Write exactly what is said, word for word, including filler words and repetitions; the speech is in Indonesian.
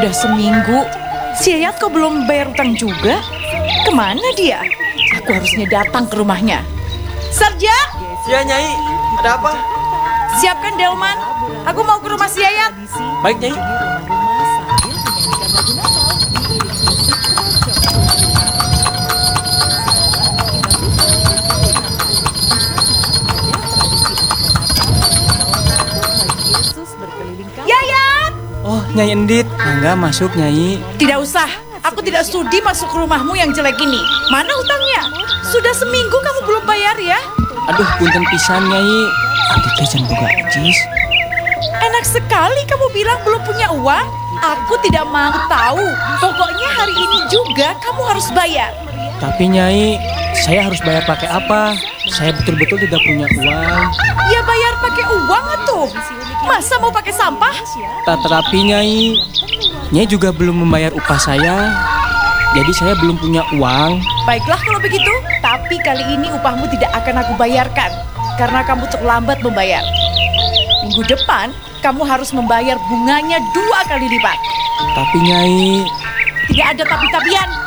Sudah seminggu, si Yayat kok belum bayar utang juga? Kemana dia? Aku harusnya datang ke rumahnya. Sarja! Ya, Nyai. Ada apa? Siapkan delman. Aku mau ke rumah si Yayat. Baik, Nyai. Yayat! Oh, Nyai Endit. Mangga masuk, Nyai. Tidak usah. Aku tidak sudi masuk ke rumahmu yang jelek ini. Mana hutangnya? Sudah seminggu kamu belum bayar ya? Aduh, punten pisan, Nyai. Endit teh can boga acis. Enak sekali kamu bilang belum punya uang. Aku tidak mau tahu. Pokoknya hari ini juga kamu harus bayar. Tapi, Nyai, saya harus bayar pakai apa? Saya betul-betul tidak punya uang. Ya bayar pakai uang atuh. Masa mau pakai sampah? Tetapi, Nyai, Nyai juga belum membayar upah saya. Jadi saya belum punya uang. Baiklah kalau begitu. Tapi kali ini upahmu tidak akan aku bayarkan. Karena kamu terlambat membayar. Minggu depan, kamu harus membayar bunganya dua kali lipat. Tapi, Nyai... Tidak ada tapi-tapian.